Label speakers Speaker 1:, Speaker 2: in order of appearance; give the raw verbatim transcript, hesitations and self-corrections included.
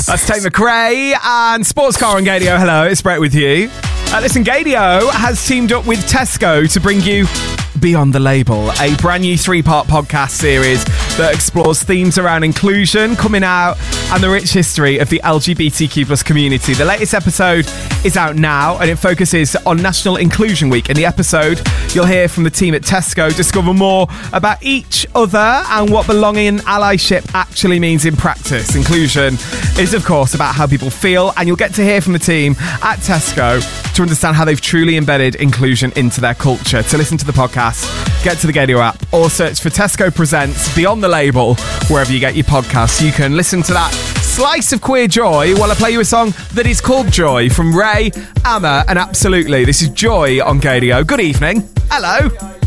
Speaker 1: That's Tate McRae and Sports Car on Gadio. Hello, it's Brett with you. Uh, listen, Gadio has teamed up with Tesco to bring you Beyond the Label, a brand new three-part podcast series that explores themes around inclusion, coming out, and the rich history of the L G B T Q plus community. The latest episode is out now, and it focuses on National Inclusion Week. In the episode, you'll hear from the team at Tesco, discover more about each other and what belonging and allyship actually means in practice. Inclusion is, of course, about how people feel, and you'll get to hear from the team at Tesco to understand how they've truly embedded inclusion into their culture. To listen to the podcast, get to the Gadio app or search for Tesco Presents Beyond the Label wherever you get your podcasts. You can listen to that slice of queer joy while I play you a song that is called Joy from Ray, Amma and Absolutely. This is Joy on Gadio. Good evening. Hello.